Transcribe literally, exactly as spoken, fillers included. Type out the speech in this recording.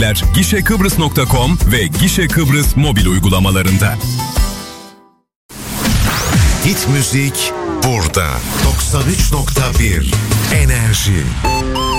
gişe kıbrıs nokta com ve Gişe Kıbrıs mobil uygulamalarında. Hit müzik burada. doksan üç nokta bir Enerji.